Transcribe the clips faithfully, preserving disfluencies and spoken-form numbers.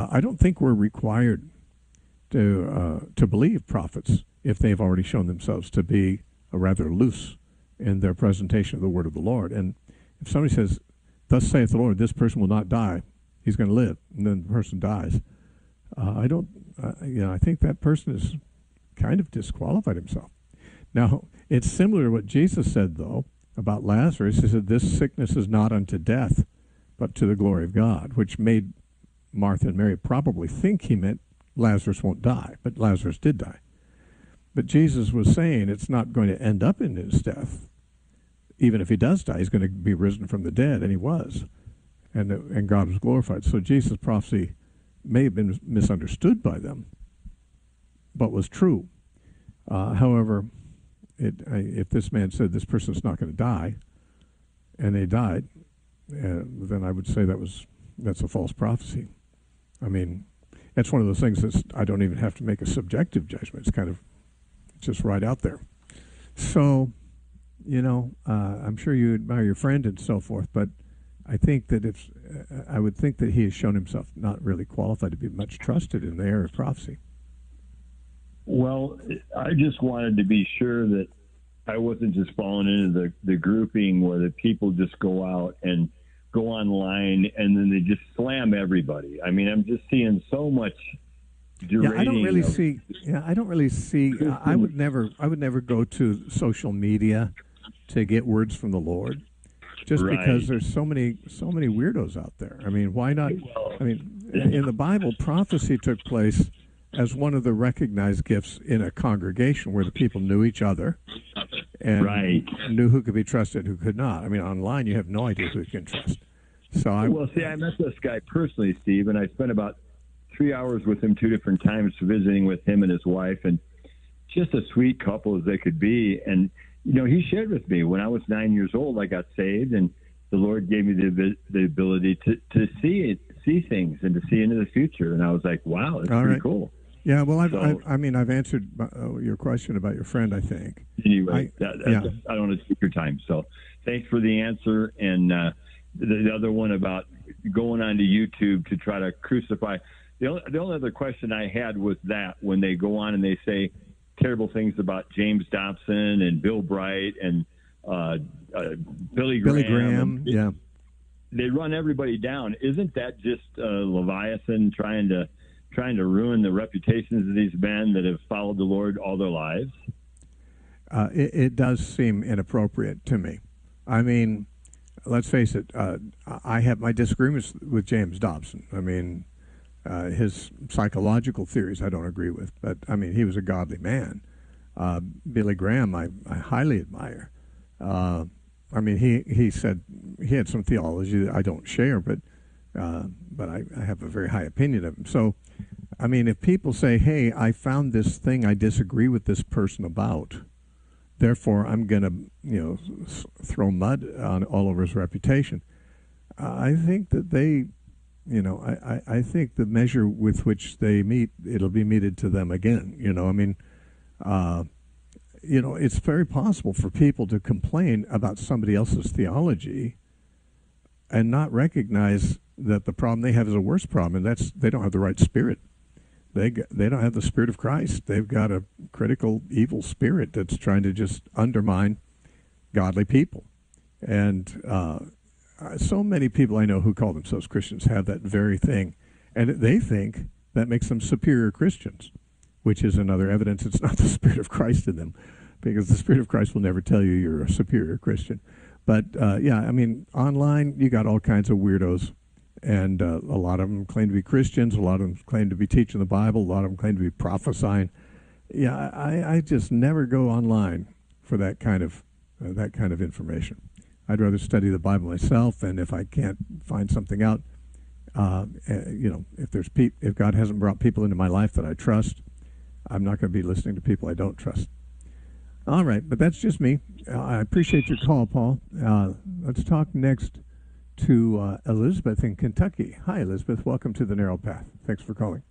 I don't think we're required to uh, to believe prophets if they've already shown themselves to be a rather loose in their presentation of the word of the Lord. And if somebody says, "Thus saith the Lord," this person will not die; he's going to live, and then the person dies. Uh, I don't, uh, you know, I think that person has kind of disqualified himself. Now, it's similar to what Jesus said, though, about Lazarus. He said, "This sickness is not unto death, but to the glory of God," which made Martha and Mary probably think he meant Lazarus won't die, but Lazarus did die. But Jesus was saying it's not going to end up in his death. Even if he does die, he's going to be risen from the dead, and he was. And, and God was glorified. So Jesus' prophecy may have been misunderstood by them, but was true. Uh, however, it, I, if this man said this person's not going to die, and they died, uh, then I would say that was that's a false prophecy. I mean, it's one of those things that I don't even have to make a subjective judgment. It's kind of just right out there. So, you know, uh, I'm sure you admire your friend and so forth, but I think that if uh, I would think that he has shown himself not really qualified to be much trusted in the area of prophecy. Well, I just wanted to be sure that I wasn't just falling into the, the grouping where the people just go out and go online and then they just slam everybody. I mean, I'm just seeing so much Yeah, I don't really of, see. Yeah, I don't really see. I would never. I would never go to social media to get words from the Lord, just right. because there's so many, so many weirdos out there. I mean, why not? I mean, in the Bible, prophecy took place as one of the recognized gifts in a congregation where the people knew each other and right. knew who could be trusted, who could not. I mean, online you have no idea who you can trust. So I well, see, I met this guy personally, Steve, and I spent about three hours with him two different times, visiting with him and his wife, and just a sweet couple as they could be. And you know, he shared with me when I was nine years old, I got saved, and the Lord gave me the the ability to to see it, see things, and to see into the future. And I was like, wow, that's All pretty right. cool. Yeah, well, I've, so, I've, I mean, I've answered uh, your question about your friend, I think. Anyway, I, that, that, yeah. I don't want to take your time. So thanks for the answer. And uh, the, the other one about going onto YouTube to try to crucify. The only, the only other question I had was that when they go on and they say terrible things about James Dobson and Bill Bright and uh, uh, Billy Graham. Billy Graham, they, yeah. They run everybody down. Isn't that just uh, Leviathan trying to trying to ruin the reputations of these men that have followed the Lord all their lives? Uh, it, it does seem inappropriate to me. I mean, let's face it, uh, I have my disagreements with James Dobson. I mean, uh, his psychological theories I don't agree with, but I mean, he was a godly man. Uh, Billy Graham I, I highly admire. Uh, I mean, he, he said he had some theology that I don't share, but uh, but I, I have a very high opinion of him. So, I mean, if people say, hey, I found this thing I disagree with this person about, therefore I'm going to, you know, s- throw mud on all over his reputation, uh, I think that they, you know, I, I, I think the measure with which they meet, it'll be meted to them again. You know, I mean, uh, you know, it's very possible for people to complain about somebody else's theology and not recognize that the problem they have is a worse problem, and that's they don't have the right spirit. They they don't have the spirit of Christ. They've got a critical evil spirit that's trying to just undermine godly people. And uh, so many people I know who call themselves Christians have that very thing, and they think that makes them superior Christians, which is another evidence it's not the Spirit of Christ in them, because the Spirit of Christ will never tell you you're a superior Christian. But, uh, yeah, I mean, online you got all kinds of weirdos, and uh, a lot of them claim to be Christians, a lot of them claim to be teaching the Bible, a lot of them claim to be prophesying. Yeah, I, I just never go online for that kind of uh, that kind of information. I'd rather study the Bible myself, and if I can't find something out, uh, uh, you know, if there's pe- if God hasn't brought people into my life that I trust, I'm not going to be listening to people I don't trust. All right, but that's just me. Uh, I appreciate your call, Paul. Uh, let's talk next to uh, Elizabeth in Kentucky. Hi, Elizabeth. Welcome to The Narrow Path. Thanks for calling.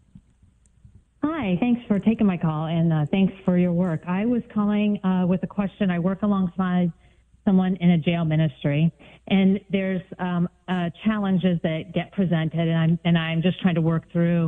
Hi, thanks for taking my call, and uh, thanks for your work. I was calling uh, with a question. I work alongside someone in a jail ministry, and there's um, uh, challenges that get presented, and I'm and I'm just trying to work through